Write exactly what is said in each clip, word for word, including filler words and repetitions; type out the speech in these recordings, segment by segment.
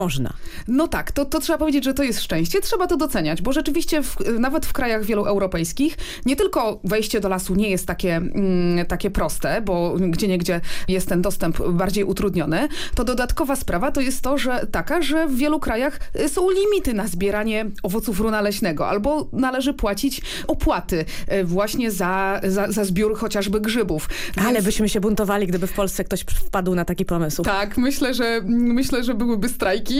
można. No tak, to, to trzeba powiedzieć, że to jest szczęście. Trzeba to doceniać, bo rzeczywiście w, nawet w krajach wielu europejskich nie tylko wejście do lasu nie jest takie, mm, takie proste, bo gdzieniegdzie jest ten dostęp bardziej utrudniony, to dodatkowa sprawa to jest to, że taka, że w wielu krajach są limity na zbieranie owoców runa leśnego, albo należy płacić opłaty właśnie za, za, za zbiór chociażby grzybów. Więc... Ale byśmy się buntowali, gdyby w Polsce ktoś wpadł na taki pomysł. Tak, myślę, że myślę, że byłyby strajki.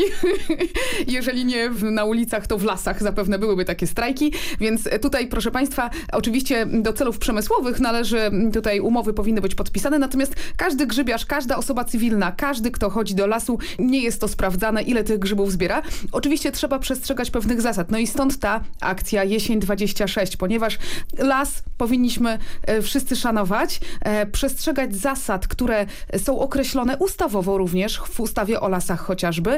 Jeżeli nie w, na ulicach, to w lasach zapewne byłyby takie strajki. Więc tutaj, proszę Państwa, oczywiście do celów przemysłowych należy, tutaj umowy powinny być podpisane, natomiast każdy grzybiarz, każda osoba cywilna, każdy, kto chodzi do lasu, nie jest to sprawdzane, ile tych grzybów zbiera. Oczywiście trzeba przestrzegać pewnych zasad. No i stąd ta akcja Jesień dwadzieścia sześć, ponieważ las powinniśmy e, wszyscy szanować, e, przestrzegać zasad, które są określone ustawowo również, w ustawie o lasach chociażby.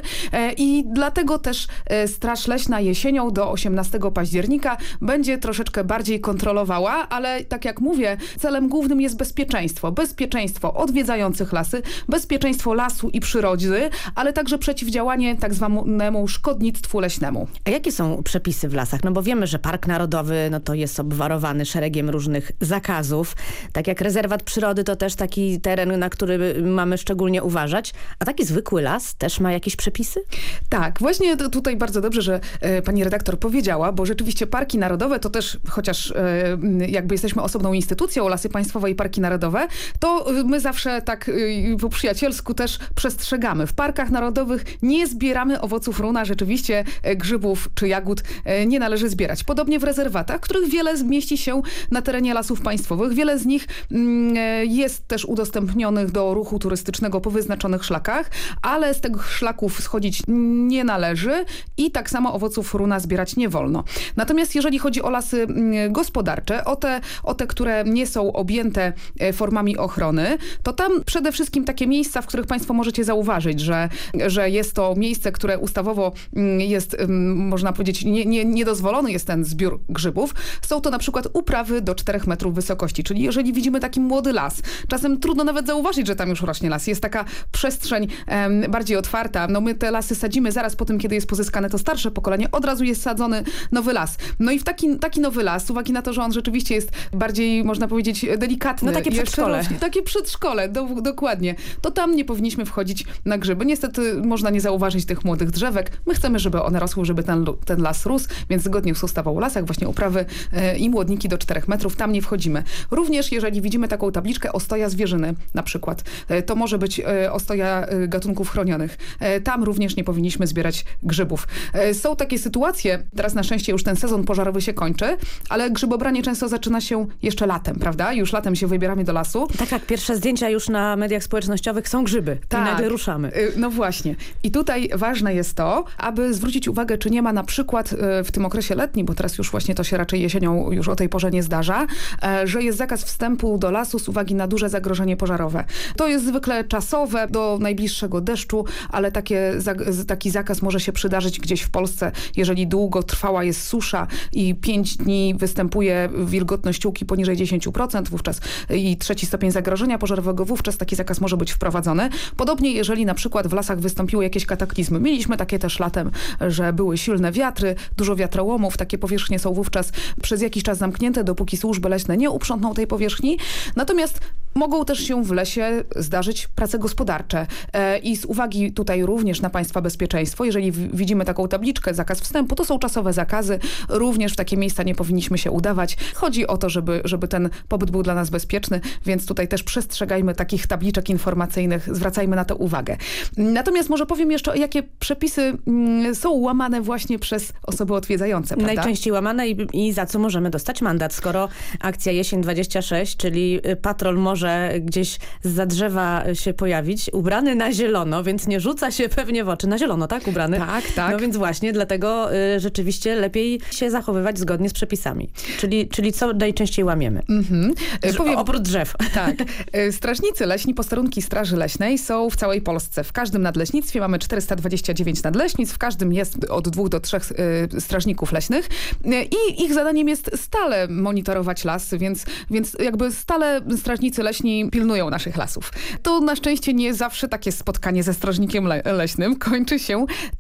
I dlatego też Straż Leśna jesienią do osiemnastego października będzie troszeczkę bardziej kontrolowała, ale tak jak mówię, celem głównym jest bezpieczeństwo. Bezpieczeństwo odwiedzających lasy, bezpieczeństwo lasu i przyrody, ale także przeciwdziałanie tak zwanemu szkodnictwu leśnemu. A jakie są przepisy w lasach? No bo wiemy, że Park Narodowy no to jest obwarowany szeregiem różnych zakazów. Tak jak rezerwat przyrody to też taki teren, na który mamy szczególnie uważać. A taki zwykły las też ma jakieś przepisy? Tak, właśnie tutaj bardzo dobrze, że e, pani redaktor powiedziała, bo rzeczywiście parki narodowe to też, chociaż e, jakby jesteśmy osobną instytucją, Lasy Państwowe i Parki Narodowe, to my zawsze tak e, po przyjacielsku też przestrzegamy. W parkach narodowych nie zbieramy owoców runa, rzeczywiście e, grzybów czy jagód e, nie należy zbierać. Podobnie w rezerwatach, których wiele mieści się na terenie Lasów Państwowych. Wiele z nich mm, e, jest też udostępnionych do ruchu turystycznego po wyznaczonych szlakach, ale z tych szlaków schodzić nie należy i tak samo owoców runa zbierać nie wolno. Natomiast jeżeli chodzi o lasy gospodarcze, o te, o te, które nie są objęte formami ochrony, to tam przede wszystkim takie miejsca, w których Państwo możecie zauważyć, że, że jest to miejsce, które ustawowo jest, można powiedzieć, nie, nie, niedozwolony jest ten zbiór grzybów. Są to na przykład uprawy do czterech metrów wysokości, czyli jeżeli widzimy taki młody las, czasem trudno nawet zauważyć, że tam już rośnie las. Jest taka przestrzeń em, bardziej otwarta. No my te lasy sadzimy zaraz po tym, kiedy jest pozyskane to starsze pokolenie, od razu jest sadzony nowy las. No i w taki, taki nowy las, z uwagi na to, że on rzeczywiście jest bardziej, można powiedzieć, delikatny. No takie przedszkole. Rośnie, takie przedszkole, do, dokładnie. To tam nie powinniśmy wchodzić na grzyby. Niestety można nie zauważyć tych młodych drzewek. My chcemy, żeby one rosły, żeby ten, ten las rósł, więc zgodnie z ustawą o lasach, właśnie uprawy e, i młodniki do czterech metrów, tam nie wchodzimy. Również jeżeli widzimy taką tabliczkę ostoja zwierzyny na przykład, e, to może być e, ostoja e, gatunków chronionych. E, tam również nie powinniśmy zbierać grzybów. E, są takie sytuacje, teraz na szczęście już ten sezon pożarowy się kończy, ale grzybobranie często zaczyna się jeszcze latem, prawda? Już latem się wybieramy do lasu. Tak, tak. Pierwsze zdjęcia już na mediach społecznościowych są grzyby. Tak. I nagle ruszamy. No właśnie. I tutaj ważne jest to, aby zwrócić uwagę, czy nie ma na przykład w tym okresie letnim, bo teraz już właśnie to się raczej jesienią już o tej porze nie zdarza, że jest zakaz wstępu do lasu z uwagi na duże zagrożenie pożarowe. To jest zwykle czasowe do najbliższego deszczu, ale takie, taki zakaz może się przydarzyć gdzieś w Polsce, jeżeli długo trwała jest susza i pięć dni występuje wilgotność ściółki poniżej dziesięć procent, wówczas i trzeci stopień zagrożenia pożarowego, wówczas taki zakaz może być wprowadzony. Podobnie jeżeli na przykład w lasach wystąpiły jakieś kataklizmy. Mieliśmy takie też latem, że były silne wiatry, dużo wiatrołomów, takie powierzchnie są wówczas przez jakiś czas zamknięte, dopóki służby leśne nie uprzątną tej powierzchni. Natomiast mogą też się w lesie zdarzyć prace gospodarcze i z uwagi tutaj również na państwa bezpieczeństwo, jeżeli widzimy taką tabliczkę, zakaz wstępu, to są czasowe zakazy, również w takie miejsca nie powinniśmy się udawać. Chodzi o to, żeby, żeby ten pobyt był dla nas bezpieczny, więc tutaj też przestrzegajmy takich tabliczek informacyjnych, zwracajmy na to uwagę. Natomiast może powiem jeszcze, jakie przepisy są łamane właśnie przez osoby odwiedzające, prawda? Najczęściej łamane i, i za co możemy dostać mandat, skoro akcja Jesień dwadzieścia sześć, czyli patrol może gdzieś zza drzewa się pojawić, ubrany na zielono, więc nie rzuca się pewnie w oczy. Na zielono, tak? Ubrany? Tak, tak. No więc właśnie dlatego y, rzeczywiście lepiej się zachowywać zgodnie z przepisami. Czyli, czyli co najczęściej łamiemy? Mhm. Powiem, oprócz drzew. Tak. Strażnicy leśni, posterunki Straży Leśnej są w całej Polsce. W każdym nadleśnictwie mamy czterysta dwadzieścia dziewięć nadleśnictw, w każdym jest od dwóch do trzech y, strażników leśnych i ich zadaniem jest stale monitorować las, więc, więc jakby stale strażnicy leśni pilnują naszych lasów. To na szczęście nie zawsze takie spotkanie ze strażnikiem le leśnym kończy się